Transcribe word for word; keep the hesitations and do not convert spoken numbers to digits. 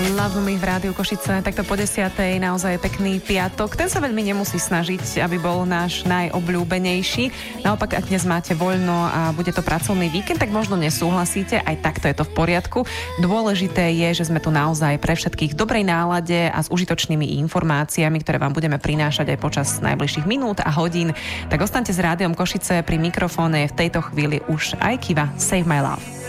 Love Me v Rádiu Košice, takto po desiatej, naozaj pekný piatok. Ten sa veľmi nemusí snažiť, aby bol náš najobľúbenejší. Naopak, ak dnes máte voľno a bude to pracovný víkend, tak možno nesúhlasíte, aj takto je to v poriadku. Dôležité je, že sme tu naozaj pre všetkých v dobrej nálade a s užitočnými informáciami, ktoré vám budeme prinášať aj počas najbližších minút a hodín. Tak ostaňte s Rádiom Košice, pri mikrofóne v tejto chvíli už aj Kiva Save My Love.